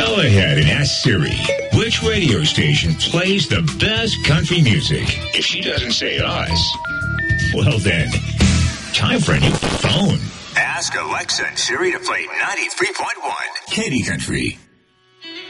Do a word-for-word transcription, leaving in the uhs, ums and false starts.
Go ahead and ask Siri which radio station plays the best country music. If she doesn't say us, well then, time for a new phone. Ask Alexa and Siri to play ninety-three point one Katy Country.